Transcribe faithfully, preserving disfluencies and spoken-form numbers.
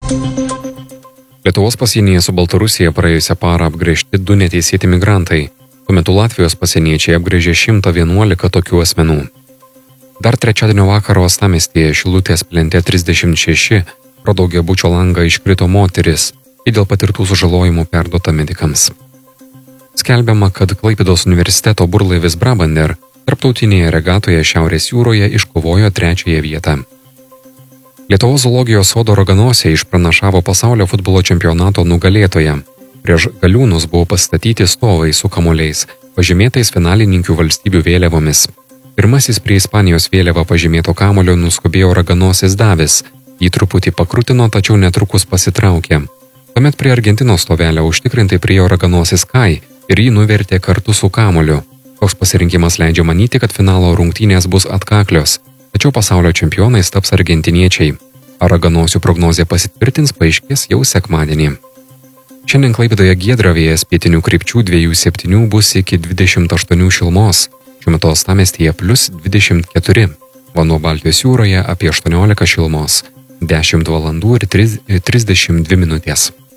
Lietuvos pasienyje su Baltarusija praėjusią parą apgręžti du neteisėti migrantai. Tuo metu Latvijos pasieniečiai apgręžė šimtą vienuolika tokių asmenų. Dar trečiadienio vakaro uostamiestyje Šilutės plente trisdešimt šeši pro daugiabučio langą iškrito moteris, kai dėl patirtų sužalojimų perduota medikams. Skelbiama, kad Klaipėdos universiteto burlaivis Brabander tarptautinėje regatoje Šiaurės jūroje iškovojo trečiąją vietą. Lietuvos zoologijos sodo Raganosė išpranašavo pasaulio futbolo čempionato nugalėtoją. Prieš galiūnus buvo pastatyti stovai su kamuoliais, pažymėtais finalininkių valstybių vėliavomis. Pirmasis prie Ispanijos vėliavą pažymėto kamuolio nuskubėjo Raganosis Davis. Jį truputį pakrutino, tačiau netrukus pasitraukė. Tuomet prie Argentinos stovelio užtikrintai priėjo Raganosis Kai ir jį nuvertė kartu su kamuoliu. Toks pasirinkimas leidžia manyti, kad finalo rungtynės bus atkaklios, tačiau pasaulio čempionais taps argentiniečiai. Ar raganosių prognozė pasitvirtins, paaiškės jau sekmadienį. Šiandien Klaipėdoje giedra, vėjas pietinių krypčių dviejų septynių bus iki dvidešimt aštuonių šilumos. Šiuo metu uostamiestyje plius dvidešimt keturi. Vanduo Baltijos jūroje apie aštuoniolika šilumos. dešimt valandų ir trisdešimt dvi minutės.